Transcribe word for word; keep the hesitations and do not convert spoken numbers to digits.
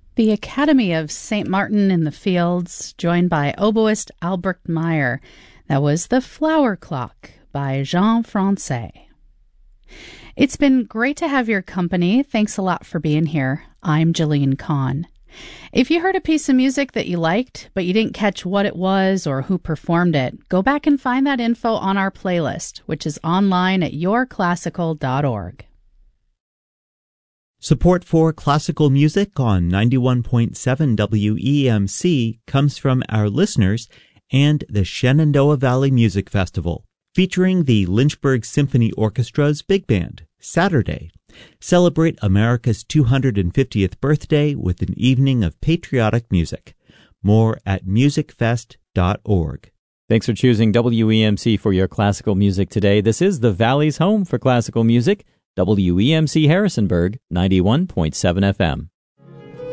The Academy of Saint Martin in the Fields, joined by oboist Albrecht Meyer. That was The Flower Clock by Jean Francais. It's been great to have your company. Thanks a lot for being here. I'm Jillian Kahn. If you heard a piece of music that you liked, but you didn't catch what it was or who performed it, go back and find that info on our playlist, which is online at your classical dot org. Support for classical music on ninety-one point seven W E M C comes from our listeners and the Shenandoah Valley Music Festival, featuring the Lynchburg Symphony Orchestra's Big Band, Saturday. Celebrate America's two hundred fiftieth birthday with an evening of patriotic music. More at music fest dot org. Thanks for choosing W E M C for your classical music today. This is the Valley's home for classical music. W E M C Harrisonburg, ninety-one point seven F M.